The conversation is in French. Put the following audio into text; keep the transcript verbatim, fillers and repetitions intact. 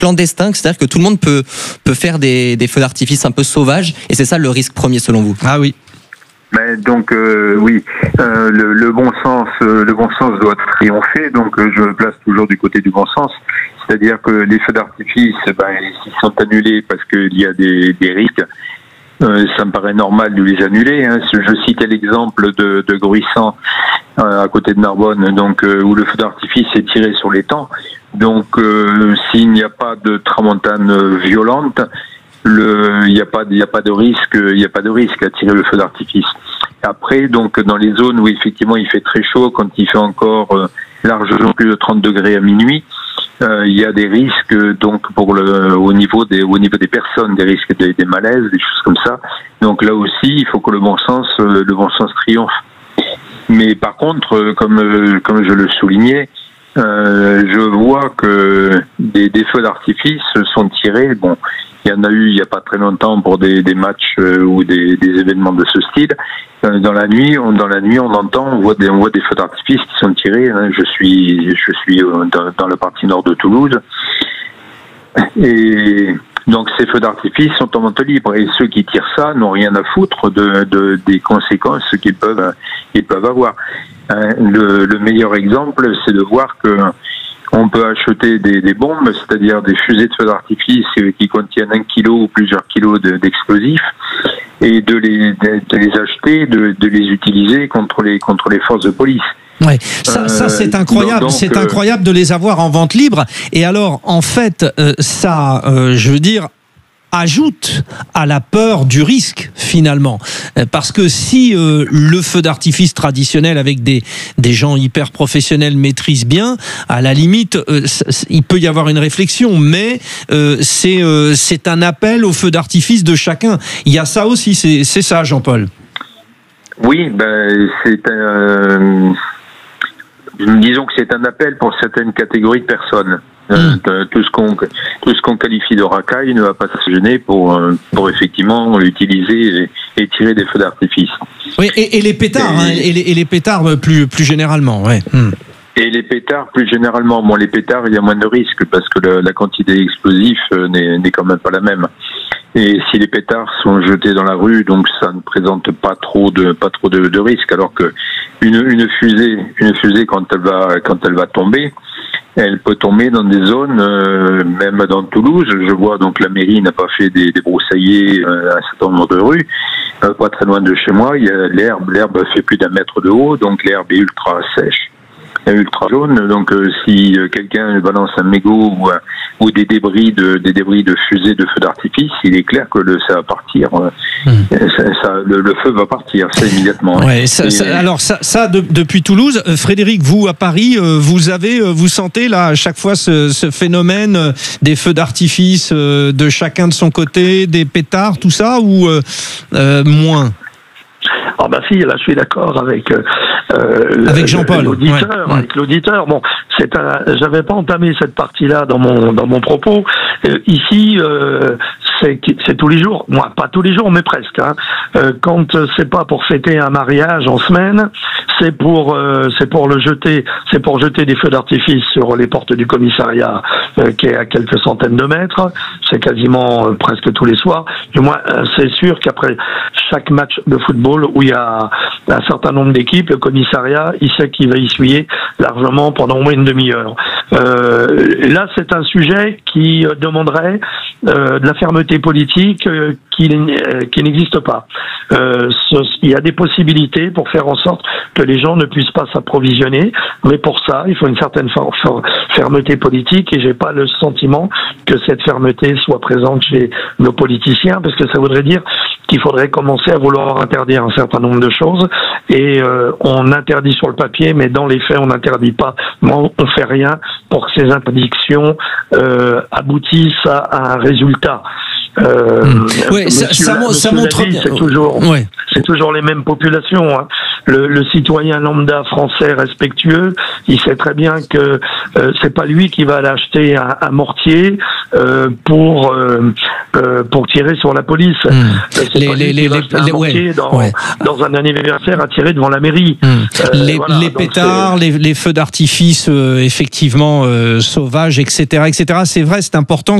clandestin, c'est-à-dire que tout le monde peut, peut faire des, des feux d'artifice un peu sauvages, et c'est ça le risque premier selon vous? Ah oui. Mais donc euh, oui, euh, le, le bon sens, euh, le bon sens doit triompher. Donc euh, je me place toujours du côté du bon sens, c'est-à-dire que les feux d'artifice, ben, s'ils sont annulés parce qu'il y a des, des risques, euh, ça me paraît normal de les annuler. Hein. Je citais l'exemple de, de Gruissant euh, à côté de Narbonne, donc euh, où le feu d'artifice est tiré sur l'étang. Donc euh, s'il n'y a pas de tramontane violente, le, il n'y a pas, il n'y a pas de risque, il n'y a pas de risque à tirer le feu d'artifice. Après, donc, dans les zones où effectivement il fait très chaud, quand il fait encore euh, largement plus de trente degrés à minuit, euh, il y a des risques, donc, pour le, au niveau des, au niveau des personnes, des risques des, des malaises, des choses comme ça. Donc là aussi, il faut que le bon sens, euh, le bon sens triomphe. Mais par contre, euh, comme, euh, comme je le soulignais, euh, je vois que des, des feux d'artifice sont tirés, bon, il y en a eu il n'y a pas très longtemps pour des, des matchs euh, ou des, des événements de ce style. Euh, dans la nuit, on, dans la nuit, on entend, on voit des, on voit des feux d'artifice qui sont tirés. Hein. Je suis, je suis euh, dans, dans la partie nord de Toulouse, et donc ces feux d'artifice sont en vente libre. Et ceux qui tirent ça n'ont rien à foutre de, de des conséquences qu'ils peuvent, qu'ils peuvent avoir. Hein. Le, le meilleur exemple, c'est de voir que on peut acheter des, des bombes, c'est-à-dire des fusées de feux d'artifice qui contiennent un kilo ou plusieurs kilos de, d'explosifs, et de les, de, de les acheter, de, de les utiliser contre les, contre les forces de police. Ouais, ça, ça c'est incroyable, donc, c'est euh... incroyable de les avoir en vente libre. Et alors, en fait, euh, ça, euh, je veux dire, ajoute à la peur du risque finalement, parce que si euh, le feu d'artifice traditionnel avec des des gens hyper professionnels maîtrisent bien, à la limite euh, il peut y avoir une réflexion, mais euh, c'est euh, c'est un appel au feu d'artifice de chacun. Il y a ça aussi, c'est c'est ça, Jean-Paul. Oui, ben c'est un euh, disons que c'est un appel pour certaines catégories de personnes. Mmh. Tout ce qu'on tout ce qu'on qualifie de racaille ne va pas se gêner pour pour effectivement utiliser et, et tirer des feux d'artifice. Oui, et, et les pétards, et, hein, et, les, et les pétards plus plus généralement, ouais. Mmh. Et les pétards plus généralement, bon les pétards il y a moins de risques parce que le, la quantité d'explosifs n'est n'est quand même pas la même. Et si les pétards sont jetés dans la rue, donc ça ne présente pas trop de pas trop de, de risques, alors que une une fusée une fusée quand elle va quand elle va tomber, elle peut tomber dans des zones, euh, même dans Toulouse. Je vois donc la mairie n'a pas fait des, des broussaillers euh, à un certain nombre de rues. Euh, pas très loin de chez moi, il y a l'herbe. L'herbe fait plus d'un mètre de haut, donc l'herbe est ultra sèche, ultra jaune. Donc euh, si euh, quelqu'un balance un mégot ou, ou des débris de des débris de fusées de feu d'artifice, il est clair que le, ça va partir. Mmh. Ça, ça, le, le feu va partir, ça immédiatement. Ouais, ça, ça, alors ça, ça de, depuis Toulouse, Frédéric, vous à Paris, vous avez, vous sentez là à chaque fois ce, ce phénomène des feux d'artifice de chacun de son côté, des pétards, tout ça, ou euh, moins? Ah bah si, là je suis d'accord avec euh, avec Jean-Paul, l'auditeur, ouais. avec l'auditeur. Bon, c'est un, j'avais pas entamé cette partie-là dans mon dans mon propos. Euh, ici, euh, c'est c'est tous les jours, moi pas tous les jours, mais presque. Hein. Euh, quand c'est pas pour fêter un mariage en semaine, c'est pour euh, c'est pour le jeter, c'est pour jeter des feux d'artifice sur les portes du commissariat euh, qui est à quelques centaines de mètres. C'est quasiment euh, presque tous les soirs. Du moins, euh, c'est sûr qu'après chaque match de football où il y a un certain nombre d'équipes, le commissariat, il sait qu'il va essuyer largement pendant au moins une demi-heure. Euh, là, c'est un sujet qui euh, demanderait euh, de la fermeté politique euh, qui, euh, qui n'existe pas. Euh, ce, il y a des possibilités pour faire en sorte que les gens ne puissent pas s'approvisionner, mais pour ça, il faut une certaine fermeté politique, et j'ai pas le sentiment que cette fermeté soit présente chez nos politiciens, parce que ça voudrait dire qu'il faudrait commencer à vouloir interdire un certain nombre de choses, et euh, on interdit sur le papier, mais dans les faits, on n'interdit pas, on, on fait rien pour que ces interdictions euh, aboutissent à, à un résultat. Euh, mmh. ouais, ça, ça, la, ça montre bien. C'est toujours, ouais. c'est toujours les mêmes populations. Hein. Le, le citoyen lambda français respectueux, il sait très bien que euh, c'est pas lui qui va aller acheter un, un mortier euh, pour euh, euh, pour tirer sur la police. Mmh. C'est les, pas les, lui les, qui va acheter les, un mortier ouais, dans, ouais. dans un anniversaire à tirer devant la mairie. Mmh. Euh, les, voilà, les pétards, les, les feux d'artifice, euh, effectivement euh, sauvages, et cetera, et cetera. C'est vrai, c'est important.